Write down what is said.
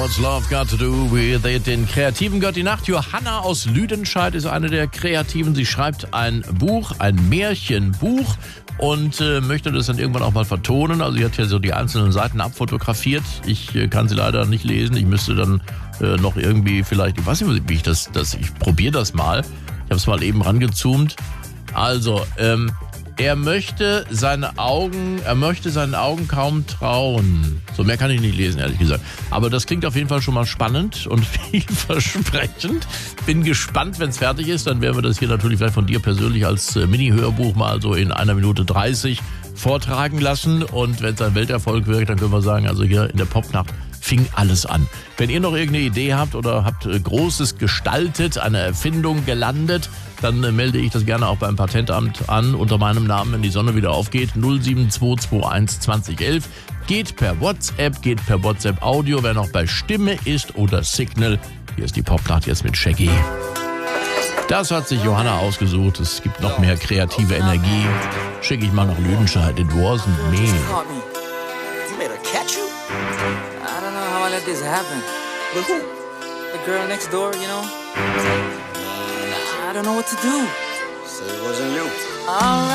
What's Love Got to Do with It? Den Kreativen gehört die Nacht. Johanna aus Lüdenscheid ist eine der Kreativen. Sie schreibt ein Buch, ein Märchenbuch und möchte das dann irgendwann auch mal vertonen. Also sie hat ja so die einzelnen Seiten abfotografiert. Ich kann sie leider nicht lesen. Ich müsste dann noch irgendwie vielleicht, ich weiß nicht, wie ich ich probiere das mal. Ich habe es mal eben rangezoomt. Also, er möchte seinen Augen kaum trauen. So, mehr kann ich nicht lesen, ehrlich gesagt. Aber das klingt auf jeden Fall schon mal spannend und vielversprechend. Bin gespannt, wenn es fertig ist. Dann werden wir das hier natürlich vielleicht von dir persönlich als Mini-Hörbuch mal so in 1 Minute 30 vortragen lassen. Und wenn es ein Welterfolg wird, dann können wir sagen, also hier in der Popnacht fing alles an. Wenn ihr noch irgendeine Idee habt oder habt Großes gestaltet, eine Erfindung gelandet, dann melde ich das gerne auch beim Patentamt an unter meinem Namen, wenn die Sonne wieder aufgeht. 07221 2011. Geht per WhatsApp Audio, wer noch bei Stimme ist oder Signal. Hier ist die Popnacht jetzt mit Shaggy. Das hat sich Johanna ausgesucht. Es gibt noch mehr kreative Energie. Schicke ich mal nach Lüdenscheid. It wasn't me. I don't know how I let this happen. With who? The girl next door, you know? I don't know what to do. So it wasn't you. All right.